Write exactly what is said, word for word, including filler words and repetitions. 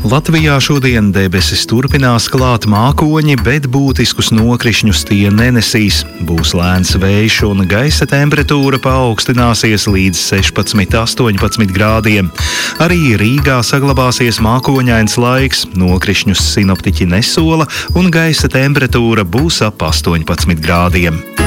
Latvijā šodien debesis turpinās klāt mākoņi, bet būtiskus nokrišņus tie nenesīs. Būs lēns vējš un gaisa temperatūra paaugstināsies līdz sešpadsmit līdz astoņpadsmit grādiem. Arī Rīgā saglabāsies mākoņains laiks, nokrišņus sinoptiķi nesola un gaisa temperatūra būs ap astoņpadsmit grādiem.